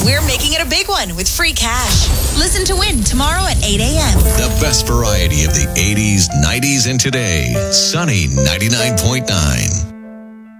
we're making it a big one with free cash. Listen to win tomorrow at 8 a.m. The best variety of the 80s, 90s, and today. Sunny 99.9.